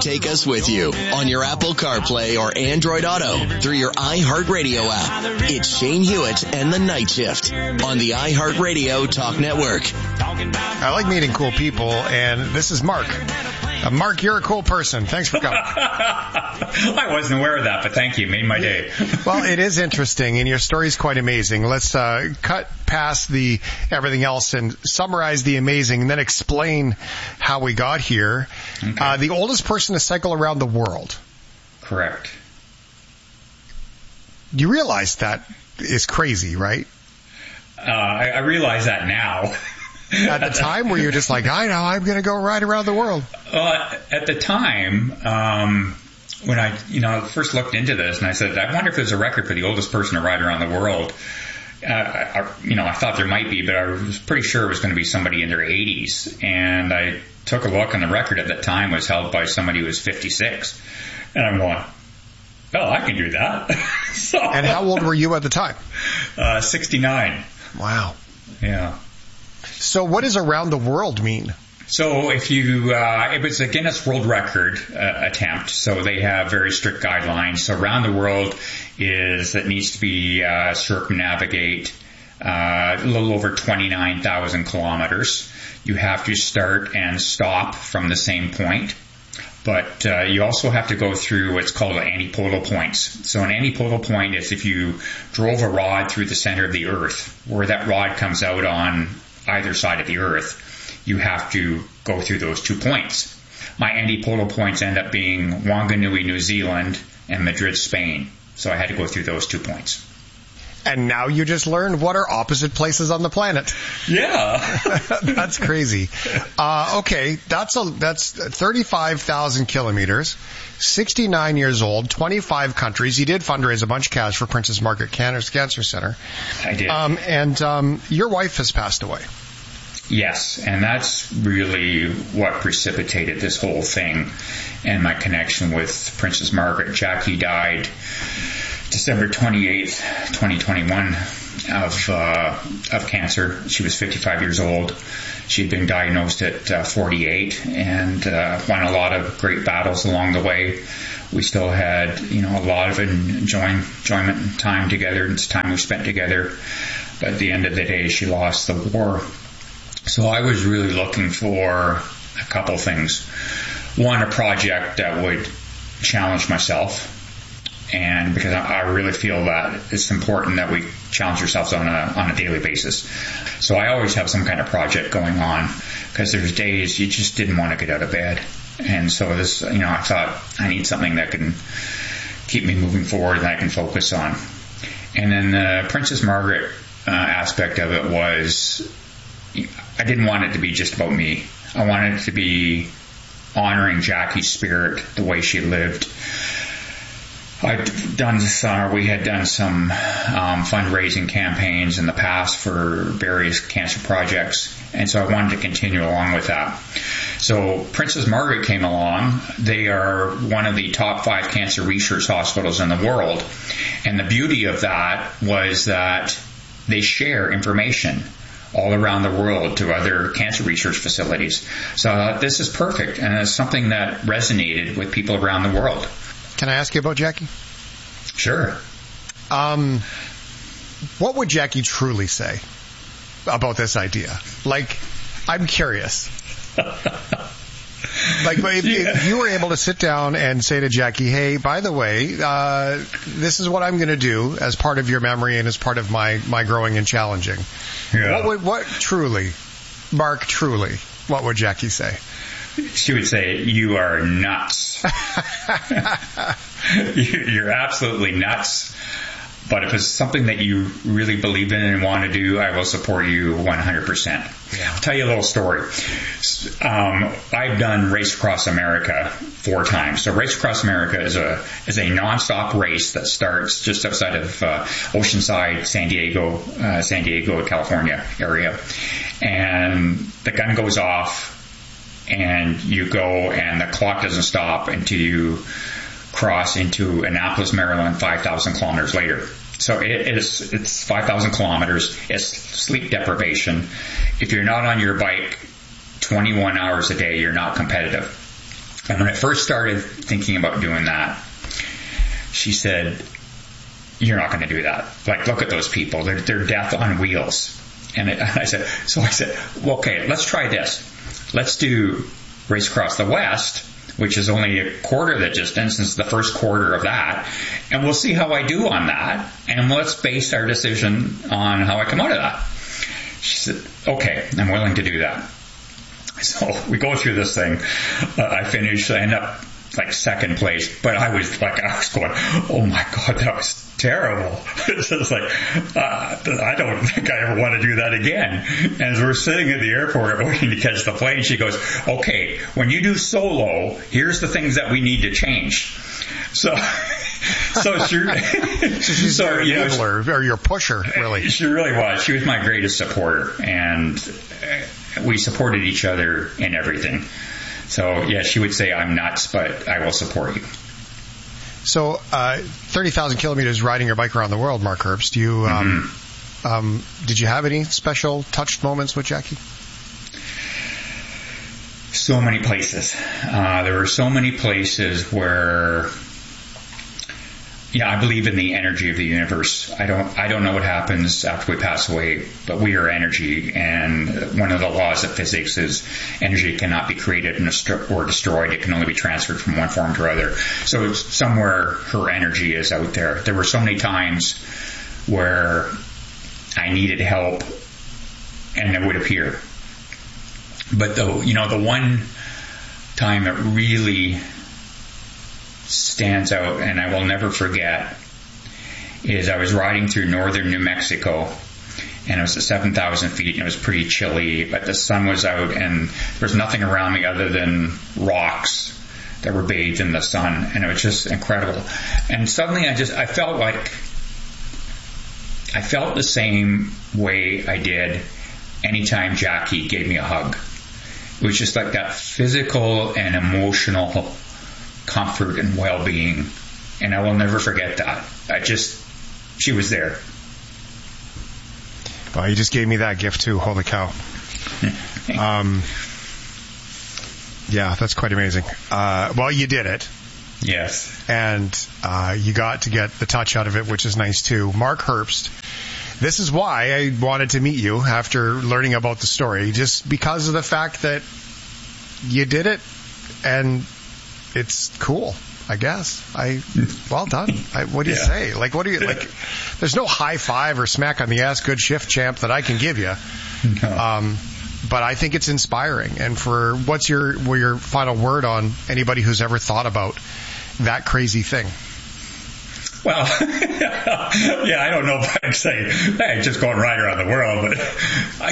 take us with you on your Apple CarPlay or Android Auto through your iHeartRadio app. It's Shane Hewitt and the Night Shift on the iHeartRadio Talk Network. I like meeting cool people, and this is Mark. Mark, you're a cool person. Thanks for coming. I wasn't aware of that, but thank you. Made my day. Well, it is interesting, and your story's quite amazing. Let's cut past the everything else and summarize the amazing, and then explain how we got here. Okay. The oldest person to cycle around the world. Correct. You realize that is crazy, right? I realize that now. At the time where you're just like, I know, I'm going to go ride around the world. At the time, when I first looked into this, and I said, I wonder if there's a record for the oldest person to ride around the world. I thought there might be, but I was pretty sure it was going to be somebody in their 80s. And I took a look, and the record at that time was held by somebody who was 56. And I'm going, oh, I can do that. And how old were you at the time? 69. Wow. Yeah. So what does around the world mean? So if you, it was a Guinness World Record attempt, so they have very strict guidelines. So around the world it needs to be circumnavigate a little over 29,000 kilometers. You have to start and stop from the same point. But you also have to go through what's called antipodal points. So an antipodal point is if you drove a rod through the center of the earth, where that rod comes out on either side of the earth, you have to go through those 2 points. My antipodal points end up being Wanganui, New Zealand, and Madrid, Spain. So I had to go through those 2 points. And now you just learned what are opposite places on the planet. Yeah. That's crazy. Okay, that's 35,000 kilometers, 69 years old, 25 countries. You did fundraise a bunch of cash for Princess Margaret Cancer Center. I did. And your wife has passed away. Yes, and that's really what precipitated this whole thing and my connection with Princess Margaret. Jackie died December 28th, 2021 of cancer. She was 55 years old. She had been diagnosed at 48 and won a lot of great battles along the way. We still had, a lot of enjoyment and time together. It's time we spent together. But at the end of the day, she lost the war. So I was really looking for a couple things. One, a project that would challenge myself. And because I really feel that it's important that we challenge ourselves on a daily basis. So I always have some kind of project going on because there's days you just didn't want to get out of bed. And so this, I thought I need something that can keep me moving forward and I can focus on. And then the Princess Margaret aspect of it was I didn't want it to be just about me. I wanted it to be honoring Jackie's spirit, the way she lived. We had done some fundraising campaigns in the past for various cancer projects, and so I wanted to continue along with that. So Princess Margaret came along. They are one of the top 5 cancer research hospitals in the world, and the beauty of that was that they share information all around the world to other cancer research facilities. So this is perfect, and it's something that resonated with people around the world. Can I ask you about Jackie? Sure. What would Jackie truly say about this idea? Like, I'm curious. Like, if you were able to sit down and say to Jackie, hey, by the way, this is what I'm going to do as part of your memory and as part of my growing and challenging. Yeah. What truly, Mark, truly, what would Jackie say? She would say, you are nuts. You're absolutely nuts. But if it's something that you really believe in and want to do, I will support you 100%. Yeah. I'll tell you a little story. I've done Race Across America 4 times. So Race Across America is a nonstop race that starts just outside of Oceanside, San Diego, California area. And the gun goes off, and you go, and the clock doesn't stop until you cross into Annapolis, Maryland, 5,000 kilometers later. So it's 5,000 kilometers. It's sleep deprivation. If you're not on your bike 21 hours a day, you're not competitive. And when I first started thinking about doing that, she said, "You're not going to do that. Like, look at those people. They're death on wheels." And I said, well, okay, let's try this. Let's do Race Across the West, which is only a quarter of the distance. It's the first quarter of that. And we'll see how I do on that. And let's base our decision on how I come out of that. She said, okay, I'm willing to do that. So we go through this thing. I finish. I end up like second place. But I was going, oh my God, that was terrible. So it's like, I don't think I ever want to do that again. And as we're sitting at the airport waiting to catch the plane, she goes, okay, when you do solo, here's the things that we need to change. So she's your enabler, or your pusher, really. She really was. She was my greatest supporter, and we supported each other in everything. So yeah, she would say I'm nuts, but I will support you. So 30,000 kilometers riding your bike around the world, Mark Herbst. Did you have any special touched moments with Jackie? So many places. There were so many places where, I believe in the energy of the universe. I don't know what happens after we pass away, but we are energy, and one of the laws of physics is energy cannot be created or destroyed. It can only be transferred from one form to another. So somewhere her energy is out there. There were so many times where I needed help, and it would appear. But the one time it really stands out, and I will never forget, is I was riding through northern New Mexico, and it was at 7,000 feet, and it was pretty chilly, but the sun was out, and there was nothing around me other than rocks that were bathed in the sun, and it was just incredible. And suddenly I felt the same way I did anytime Jackie gave me a hug. It was just like that physical and emotional comfort and well-being, and I will never forget that. She was there. Well, you just gave me that gift too. Holy cow. Yeah, that's quite amazing. Well, you did it. Yes. And you got to get the touch out of it, which is nice too. Mark Herbst. This is why I wanted to meet you after learning about the story, just because of the fact that you did it, and it's cool, I guess. Well done. What do you say? Like, what do you like? There's no high five or smack on the ass, good shift, champ, that I can give you. No. But I think it's inspiring. And what's your final word on anybody who's ever thought about that crazy thing? Well, I don't know if I'd say, hey, just go and ride around the world, but